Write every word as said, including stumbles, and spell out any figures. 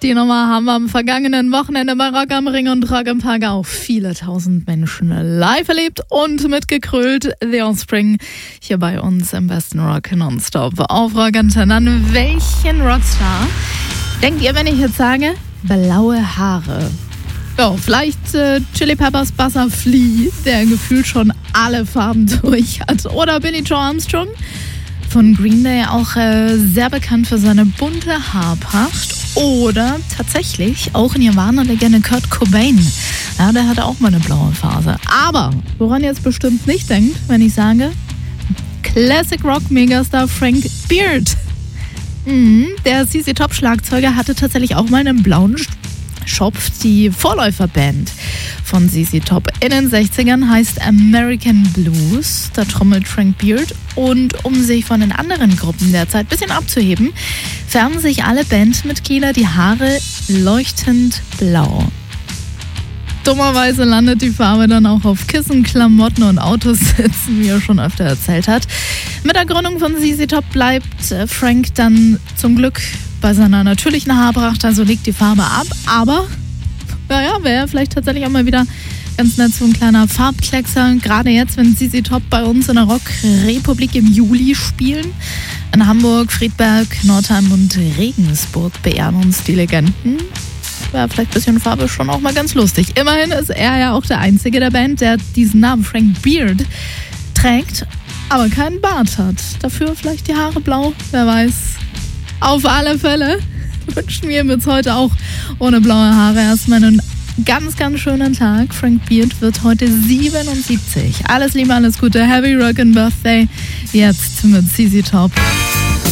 Die Nummer haben am vergangenen Wochenende bei Rock am Ring und Rock im Park auch viele tausend Menschen live erlebt und mitgekrölt. The Offspring hier bei uns im besten Rock Nonstop auf Rock Antenne. An welchen Rockstar denkt ihr, wenn ich jetzt sage, blaue Haare? Ja, vielleicht äh, Chili Peppers Buzzer Flea, der gefühlt schon alle Farben durch hat. Oder Billie Joe Armstrong von Green Day, auch äh, sehr bekannt für seine bunte Haarpracht. Oder tatsächlich auch Nirvana-Legende Kurt Cobain. Ja, der hatte auch mal eine blaue Phase. Aber woran ihr jetzt bestimmt nicht denkt, wenn ich sage, Classic Rock Megastar Frank Beard. Mhm, der C C Top Schlagzeuger hatte tatsächlich auch mal einen blauen Schopf. Die Vorläuferband von C C Top in den sechzigern heißt American Blues. Da trommelt Frank Beard. Und um sich von den anderen Gruppen derzeit ein bisschen abzuheben, färben sich alle Bandmitglieder die Haare leuchtend blau. Dummerweise landet die Farbe dann auch auf Kissen, Klamotten und Autositzen, wie er schon öfter erzählt hat. Mit der Gründung von C C Top bleibt Frank dann zum Glück bei seiner natürlichen Haarpracht, also legt die Farbe ab. Aber, naja, wäre vielleicht tatsächlich auch mal wieder ganz nett so ein kleiner Farbkleckser. Gerade jetzt, wenn C C Top bei uns in der Rockrepublik im Juli spielen. In Hamburg, Friedberg, Nordheim und Regensburg beehren uns die Legenden. Wäre vielleicht ein bisschen Farbe schon auch mal ganz lustig. Immerhin ist er ja auch der Einzige der Band, der diesen Namen Frank Beard trägt, aber keinen Bart hat. Dafür vielleicht die Haare blau, wer weiß. Auf alle Fälle wünschen wir ihm jetzt heute auch ohne blaue Haare erstmal einen ganz, ganz schönen Tag. Frank Beard wird heute siebenundsiebzig. Alles Liebe, alles Gute. Happy Rockin' Birthday. Jetzt mit C C Top.